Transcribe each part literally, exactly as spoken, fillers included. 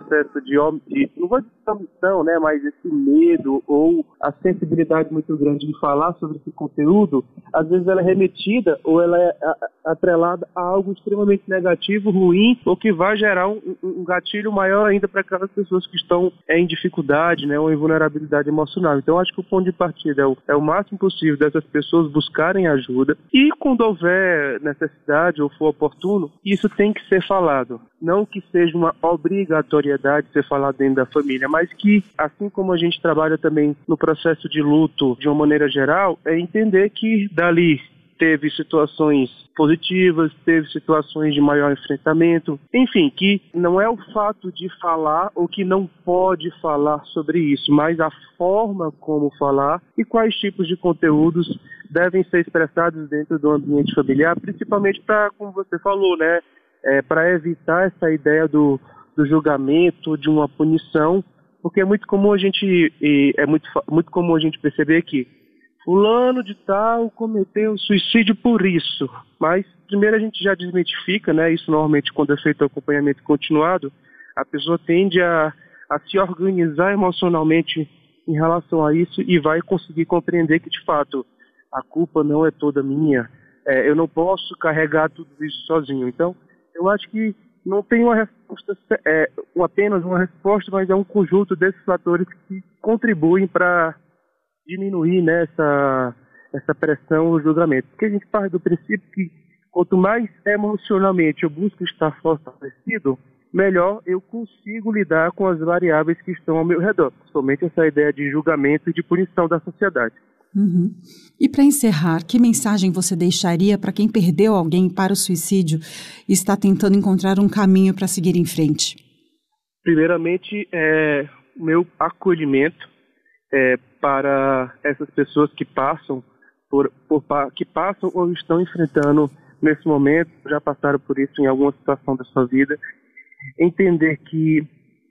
processo de, de não vou dizer omissão, né, mas esse medo ou a sensibilidade muito grande de falar sobre esse conteúdo, às vezes ela é remetida ou ela é atrelada a algo extremamente negativo, ruim, ou que vai gerar um, um gatilho maior ainda para aquelas pessoas que estão é, em dificuldade, né, ou em vulnerabilidade emocional. Então, acho que o ponto de partida é o, é o máximo possível dessas pessoas buscarem ajuda e, quando houver necessidade ou for oportuno, isso tem que ser falado. Não que seja uma obrigatoriedade ser falado dentro da família, mas que, assim como a gente trabalha também no processo de luto de uma maneira geral, é entender que dali teve situações positivas, teve situações de maior enfrentamento, enfim, que não é o fato de falar ou que não pode falar sobre isso, mas a forma como falar e quais tipos de conteúdos devem ser expressados dentro do ambiente familiar, principalmente para, como você falou, né, é, para evitar essa ideia do, do julgamento, de uma punição, porque é muito comum a gente, é muito, muito comum a gente perceber que fulano de tal cometeu suicídio por isso, mas primeiro a gente já desmitifica, né, isso normalmente quando é feito o acompanhamento continuado, a pessoa tende a, a se organizar emocionalmente em relação a isso e vai conseguir compreender que de fato a culpa não é toda minha, é, eu não posso carregar tudo isso sozinho. Então eu acho que não tem uma resposta, é, apenas uma resposta, mas é um conjunto desses fatores que contribuem para diminuir, né, essa, essa pressão ou julgamento. Porque a gente parte do princípio que quanto mais emocionalmente eu busco estar fortalecido, melhor eu consigo lidar com as variáveis que estão ao meu redor, principalmente essa ideia de julgamento e de punição da sociedade. Uhum. E para encerrar, que mensagem você deixaria para quem perdeu alguém para o suicídio e está tentando encontrar um caminho para seguir em frente? Primeiramente, é, o meu acolhimento é, para essas pessoas que passam, por, por, que passam ou estão enfrentando nesse momento, já passaram por isso em alguma situação da sua vida, entender que,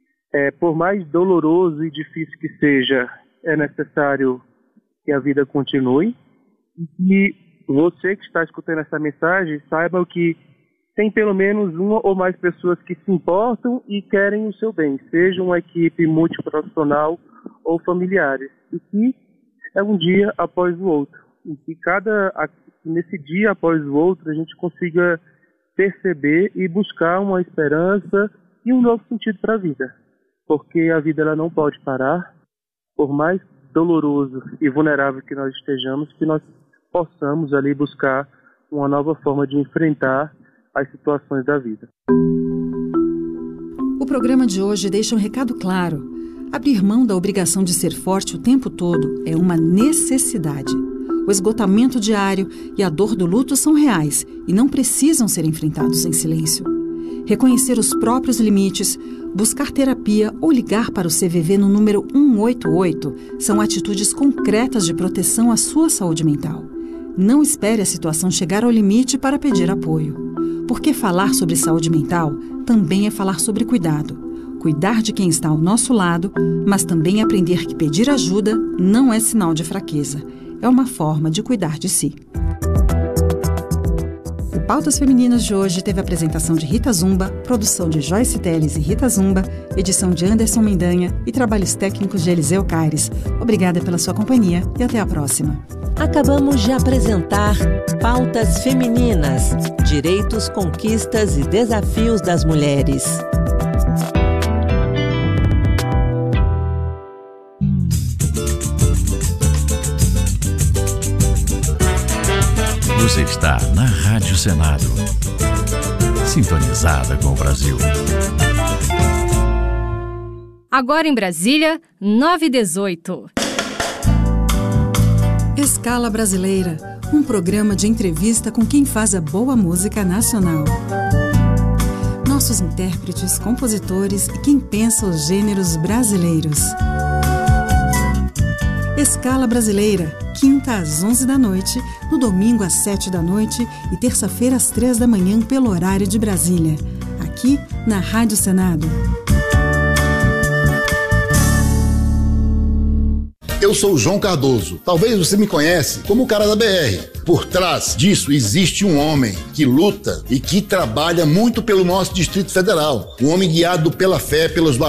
é, por mais doloroso e difícil que seja, é necessário que a vida continue, e você que está escutando essa mensagem, saiba que tem pelo menos uma ou mais pessoas que se importam e querem o seu bem, seja uma equipe multiprofissional ou familiares, e que é um dia após o outro, e que cada, nesse dia após o outro a gente consiga perceber e buscar uma esperança e um novo sentido para a vida, porque a vida ela não pode parar, por mais doloroso e vulnerável que nós estejamos, que nós possamos ali buscar uma nova forma de enfrentar as situações da vida. O programa de hoje deixa um recado claro. Abrir mão da obrigação de ser forte o tempo todo é uma necessidade. O esgotamento diário e a dor do luto são reais e não precisam ser enfrentados em silêncio. Reconhecer os próprios limites, buscar terapia ou ligar para o C V V no número um oito oito são atitudes concretas de proteção à sua saúde mental. Não espere a situação chegar ao limite para pedir apoio. Porque falar sobre saúde mental também é falar sobre cuidado. Cuidar de quem está ao nosso lado, mas também aprender que pedir ajuda não é sinal de fraqueza. É uma forma de cuidar de si. O Pautas Femininas de hoje teve a apresentação de Rita Zumba, produção de Joyce Teles e Rita Zumba, edição de Anderson Mendanha e trabalhos técnicos de Eliseu Caires. Obrigada pela sua companhia e até a próxima. Acabamos de apresentar Pautas Femininas, direitos, conquistas e desafios das mulheres. Você está na Rádio Senado, sintonizada com o Brasil. Agora em Brasília, nove e dezoito. Escala Brasileira, um programa de entrevista com quem faz a boa música nacional. Nossos intérpretes, compositores e quem pensa os gêneros brasileiros. Escala Brasileira, quinta às onze da noite, no domingo às sete da noite e terça-feira às três da manhã pelo horário de Brasília, aqui na Rádio Senado. Eu sou o João Cardoso. Talvez você me conhece como o cara da B R. Por trás disso existe um homem que luta e que trabalha muito pelo nosso Distrito Federal. Um homem guiado pela fé, pelos valores